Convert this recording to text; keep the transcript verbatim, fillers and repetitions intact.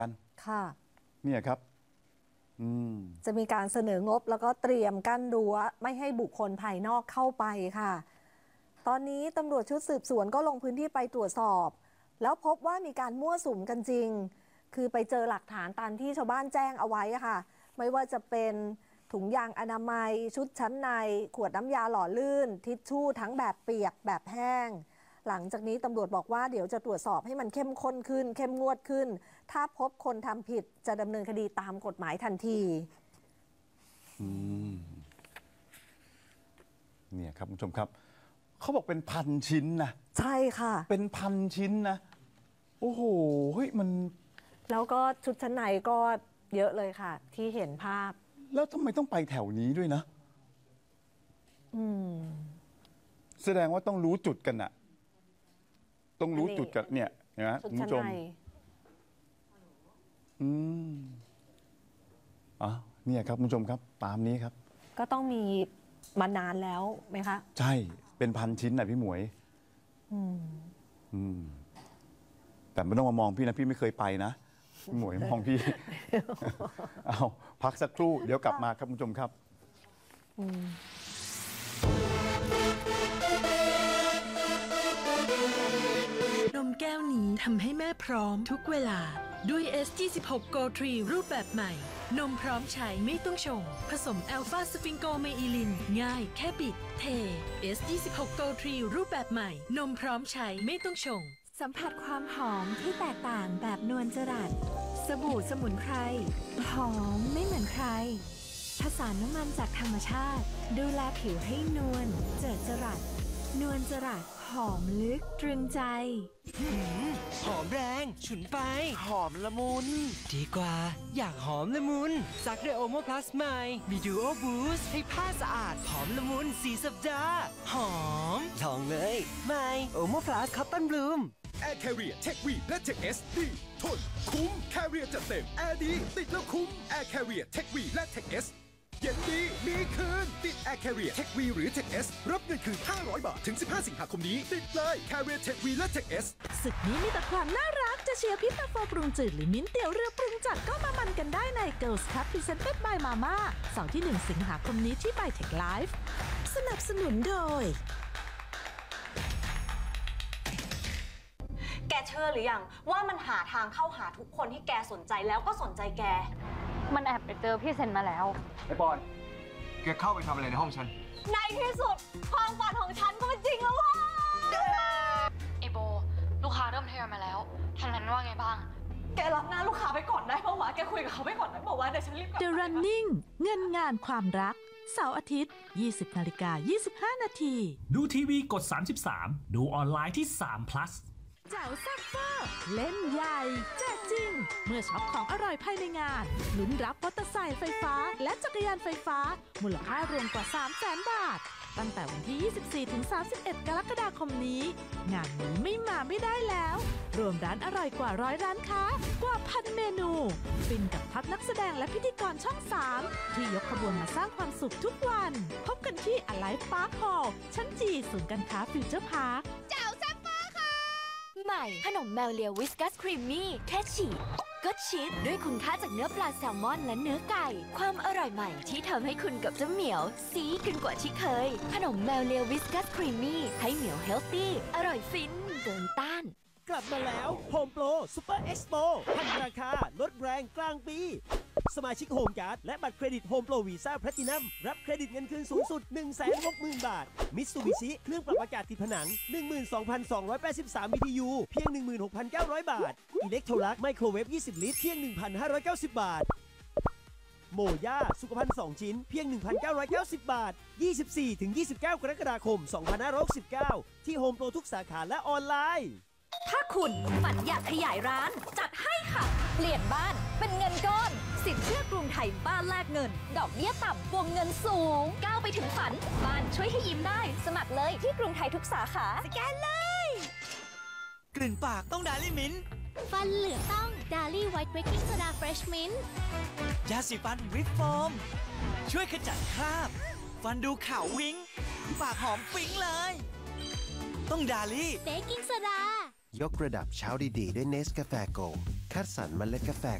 กันค่ะเนี่ยครับจะมีการเสนองบแล้วก็เตรียมกั้นรั้วไม่ให้บุคคลภายนอกเข้าไปค่ะตอนนี้ตำรวจชุดสืบสวนก็ลงพื้นที่ไปตรวจสอบแล้วพบว่ามีการมั่วสุมกันจริงคือไปเจอหลักฐานตามที่ชาวบ้านแจ้งเอาไว้ค่ะไม่ว่าจะเป็นถุงยางอนามัยชุดชั้นในขวดน้ำยาหล่อลื่นทิชชู่ทั้งแบบเปียกแบบแห้งหลังจากนี้ตำรวจบอกว่าเดี๋ยวจะตรวจสอบให้มันเข้มข้นขึ้นเข้มงวดขึ้นถ้าพบคนทำผิดจะดำเนินคดีตามกฎหมายทันทีเนี่ยครับคุณผู้ชมครับเขาบอกเป็นพันชิ้นนะใช่ค่ะเป็นพันชิ้นนะโอ้โหเฮ้ยมันแล้วก็ชุดชั้นในก็เยอะเลยค่ะที่เห็นภาพแล้วทำไมต้องไปแถวนี้ด้วยนะอืมแสดงว่าต้องรู้จุดกันอะต้องรู้จุดกันเนี่ยเห็นไหมคุณผู้ชมอืมอ่ะเนี่ยครับคุณผู้ชมครับตามนี้ครับก็ต้องมีมานานแล้วไหมคะใช่เป็นพันชิ้นนะพี่หมวยอืมอืมแต่ไม่ต้องมามองพี่นะพี่ไม่เคยไปนะพี่หมวยมองพี่ เอาพักสักครู่เดี๋ยวกลับมาครับคุณผู้ชมครับนมแก้วนี้ทำให้แม่พร้อมทุกเวลาด้วย เอส ยี่สิบหก Go ทรี รูปแบบใหม่นมพร้อมใช้ไม่ต้องชงผสมอัลฟาสฟิงโกเมอิลินง่ายแค่บิดเท เอส ยี่สิบหก Go ทรี รูปแบบใหม่นมพร้อมใช้ไม่ต้องชงสัมผัสความหอมที่แตกต่างแบบนวลจรัสสบู่สมุนไพรหอมไม่เหมือนใครผสานน้ำมันจากธรรมชาติดูแลผิวให้นวลเจิดจรัสนวลจรัสหอมลึกตรึงใจหอมแรงฉุนไปหอมละมุนดีกว่าอยากหอมละมุนซักด้วยโอโมพลัสใหม่มีดูโอบูสต์ให้ผ้าสะอาดหอมละมุนสี่สัปดาห์หอมลองเลยใหม่โอโมพลัสคอตตอนบลูมแอร์แคเรีย Tech V และ Tech S ดีทนคุ้มแคเรียจัดเต็มแอร์ดีติดแล้วคุ้มแอร์แคเรีย Tech V และ Tech S เย็นดีมีคืนติด Air Carrier Tech V หรือ Tech S รับเงินคืนห้าร้อยบาทถึงสิบห้าสิงหาคมนี้ติดเลย Carrier Tech V และ Tech S ศึกนี้มีแต่ความน่ารักจะเชียร์พิซซ่าโฟปรุงจืดหรือมิ้นเตี๋ยวเรือปรุงจัดก็มามันกันได้ใน Girls Cup Presented by Mama เสาร์ที่หนึ่งสิงหาคมนี้ที่ by Tech Live สนับสนุนโดยแกเชื่อหรือยังว่ามันหาทางเข้าหาทุกคนที่แกสนใจแล้วก็สนใจแกมันแอบไปเจอพี่เซนมาแล้วไอ้บอลแกเข้าไปทำอะไรในห้องฉันในที่สุดความฝันของฉันก็เป็นจริงแล้วว่ะไอโบลูกค้าเริ่มทยอยมาแล้วทางนั้นว่าไงบ้างแกรับหน้าลูกค้าไปก่อนได้ปะวะแกคุยกับเขาไปก่อนได้ปะวะเดี๋ยวฉันรีบกลับ The Running เงินงานความรักเสาร์อาทิตย์ ยี่สิบนาฬิกายี่สิบห้านาทีดูทีวีกดสามสิบสามดูออนไลน์ที่สาม plus เจ๋วแซ่บเฟอร์เล่นใหญ่แจกจริงเมื่อช็อปของอร่อยภายในงานลุ้นรับมอเตอร์ไซค์ไฟฟ้าและจักรยานไฟฟ้ามูลค่ารวมกว่า สามแสน บาทตั้งแต่วันที่ ยี่สิบสี่ถึงสามสิบเอ็ด กรกฎาคมนี้งานนี้ไม่มาไม่ได้แล้วรวมร้านอร่อยกว่าร้อยร้านค้ากว่าพันเมนูฟินกับทัพนักแสดงและพิธีกรช่องสามที่ยกขบวนมาสร้างความสุขทุกวันพบกันที่ Alive Park Hall ชั้นจีศูนย์การค้าฟิวเจอร์พาร์คใหม่ขนมแมวเลียวิสกัสครีมมี่แค่ฉีดก็ชีสด้วยคุณค่าจากเนื้อปลาแซลมอนและเนื้อไก่ความอร่อยใหม่ที่ทำให้คุณกับเจ้าเหมียวซีกันกว่าที่เคยขนมแมวเลียวิสกัสครีมมี่ให้เหมียวเฮลตี้อร่อยฟินเกินต้านกลับมาแล้วโฮมโปรซูเปอร์เอ็กซ์โปพันราคาลดแรงกลางปีสมาชิกโฮมการ์ดและบัตรเครดิตโฮมโปรวีซ่าแพลตินัมรับเครดิตเงินคืนสูงสุด หนึ่งแสนหกหมื่น บาทมิตซูบิชิเครื่องปรับอากาศติดผนัง หนึ่งหมื่นสองพันสองร้อยแปดสิบสาม บี ที ยู เพียง หนึ่งหมื่นหกพันเก้าร้อย บาทอิเล็กโทรลักไมโครเวฟยี่สิบลิตรเพียง หนึ่งพันห้าร้อยเก้าสิบ บาทโมย่าสุขภัณฑ์สองชิ้นเพียง หนึ่งพันเก้าร้อยเก้าสิบ บาท ยี่สิบสี่ถึงยี่สิบเก้า กรกฎาคม สองพันห้าร้อยหกสิบเก้าที่โฮมโปรทุกสาขาและออนไลน์ถ้าคุณฝันอยากขยายร้านจัดให้ค่ะเปลี่ยนบ้านเป็นเงินก้อนสินเชื่อกรุงไทยบ้านแลกเงินดอกเบี้ยต่ำวงเงินสูงก้าวไปถึงฝันบ้านช่วยให้ยิ้มได้สมัครเลยที่กรุงไทยทุกสาขาสแกนเลยกลิ่นปากต้องดาลี่มิ้นฟันเหลืองต้องดาลี่ไวท์เบรกกิ้งโซดาเฟรชมิ้นยาสีฟันวิปโฟมช่วยขจัดคราบฟันดูขาววิ้งปากหอมปิ๊งเลยต้องดาลี่เบกกิ้งโซดายกระดับเช้าดีๆด้วยเนสกาแฟโกลด์คัดสรรเมล็ดกาแฟ